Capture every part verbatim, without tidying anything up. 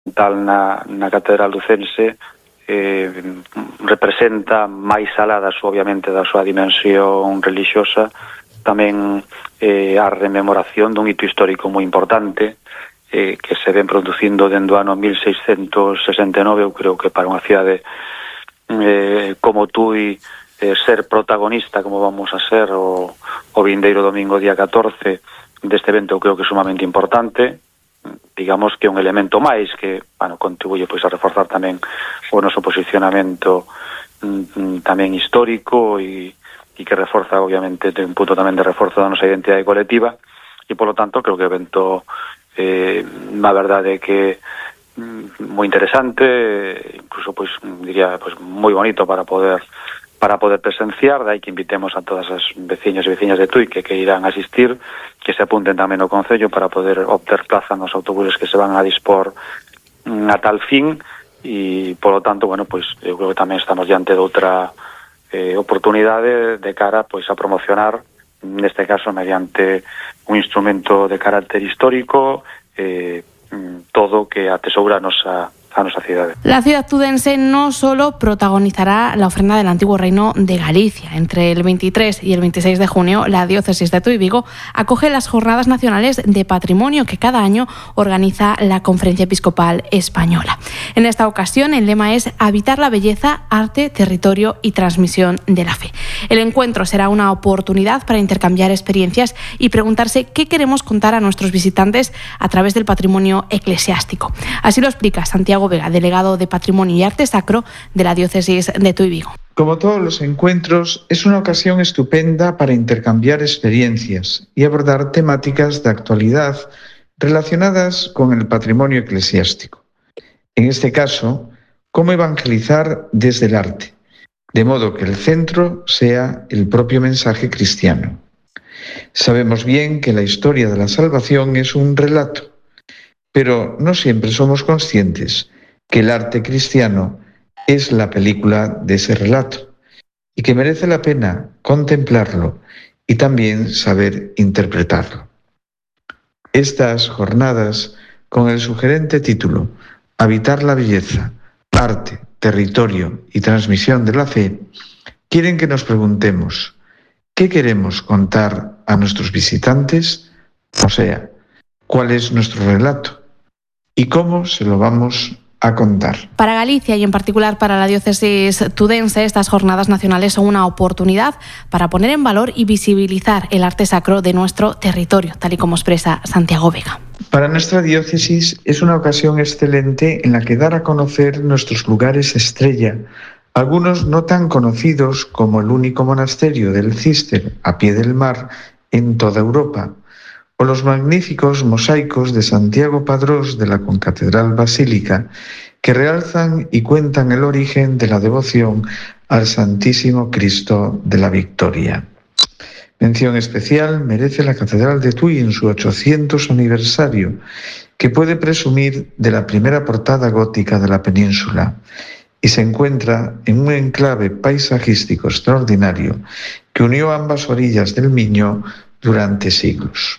tal na, na Catedral Lucense eh, representa máis alá da súa, obviamente, da súa dimensión religiosa, tamén eh, a rememoración dun hito histórico moi importante eh, que se ven producindo dende o ano mil seiscentos sesenta e nove. Eu creo que para unha cidade eh, como Tui, eh, ser protagonista como vamos a ser o, o vindeiro domingo día catorce deste evento, eu creo que é sumamente importante. Digamos que un elemento máis que, bueno, contribuye pois a reforzar tamén o noso posicionamento mm, tamén histórico e, e que reforza, obviamente, un punto tamén de reforzo da nosa identidade colectiva, e polo tanto creo que o evento eh, a verdade é que moi interesante, incluso pois diría pois moi bonito para poder para poder presenciar. Dai que invitemos a todas as veciños e veciñas de Tui que, que irán asistir, que se apunten tamén ao Concello para poder obter plaza nos autobuses que se van a dispor a tal fin, e polo tanto, bueno, pois eu creo que tamén estamos diante de outra eh, oportunidade de cara pois a promocionar, neste caso mediante un instrumento de carácter histórico, eh, todo que atesoura a nosa, a nosa cidade. La ciudad tudense no solo protagonizará la ofrenda del antiguo Reino de Galicia. Entre el veintitrés y el veintiséis de junio, la diócesis de Tui Vigo acoge las Jornadas Nacionales de Patrimonio que cada año organiza la Conferencia Episcopal Española. En esta ocasión, el lema es Habitar la belleza, arte, territorio y transmisión de la fe. El encuentro será una oportunidad para intercambiar experiencias y preguntarse qué queremos contar a nuestros visitantes a través del patrimonio eclesiástico. Así lo explica Santiago Vega, delegado de Patrimonio y Arte Sacro de la diócesis de Tui Vigo. Como todos los encuentros, es una ocasión estupenda para intercambiar experiencias y abordar temáticas de actualidad relacionadas con el patrimonio eclesiástico. En este caso, cómo evangelizar desde el arte, de modo que el centro sea el propio mensaje cristiano. Sabemos bien que la historia de la salvación es un relato, pero no siempre somos conscientes que el arte cristiano es la película de ese relato y que merece la pena contemplarlo y también saber interpretarlo. Estas jornadas, con el sugerente título Habitar la belleza, arte, territorio y transmisión de la fe, quieren que nos preguntemos ¿qué queremos contar a nuestros visitantes? O sea, ¿cuál es nuestro relato? ¿Y cómo se lo vamos a contar? Para Galicia y en particular para la diócesis tudense, estas jornadas nacionales son una oportunidad para poner en valor y visibilizar el arte sacro de nuestro territorio, tal y como expresa Santiago Vega. Para nuestra diócesis es una ocasión excelente en la que dar a conocer nuestros lugares estrella, algunos no tan conocidos como el único monasterio del Císter a pie del mar en toda Europa, o los magníficos mosaicos de Santiago Padrós de la Concatedral Basílica, que realzan y cuentan el origen de la devoción al Santísimo Cristo de la Victoria. Mención especial merece la Catedral de Tui en su ochocientos aniversario, que puede presumir de la primera portada gótica de la península, y se encuentra en un enclave paisajístico extraordinario que unió ambas orillas del Miño durante siglos.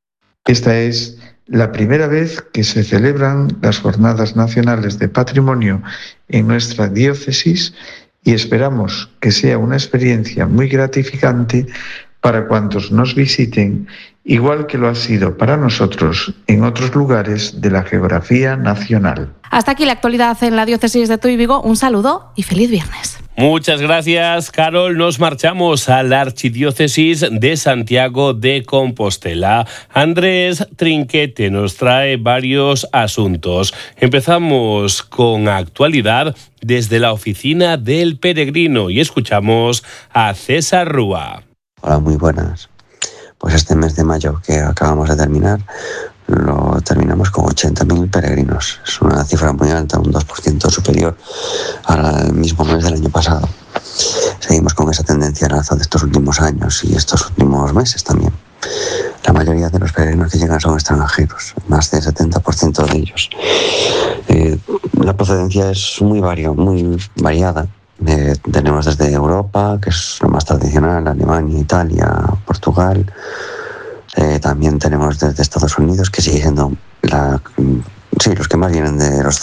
Esta es la primera vez que se celebran las Jornadas Nacionales de Patrimonio en nuestra diócesis y esperamos que sea una experiencia muy gratificante para cuantos nos visiten, igual que lo ha sido para nosotros en otros lugares de la geografía nacional. Hasta aquí la actualidad en la diócesis de Tui Vigo. Un saludo y feliz viernes. Muchas gracias, Carol. Nos marchamos a la Archidiócesis de Santiago de Compostela. Andrés Trinquete nos trae varios asuntos. Empezamos con actualidad desde la oficina del peregrino y escuchamos a César Rúa. Hola, muy buenas. Pues este mes de mayo que acabamos de terminar, lo terminamos con ochenta mil peregrinos. Es una cifra muy alta, un dos por ciento superior al mismo mes del año pasado. Seguimos con esa tendencia al alza de estos últimos años y estos últimos meses también. La mayoría de los peregrinos que llegan son extranjeros, más del setenta por ciento de ellos. Eh, la procedencia es muy, vario, muy variada. Eh, tenemos desde Europa, que es lo más tradicional, Alemania, Italia, Portugal. Eh, también tenemos desde Estados Unidos, que sigue siendo la, sí, sí, los que más vienen de los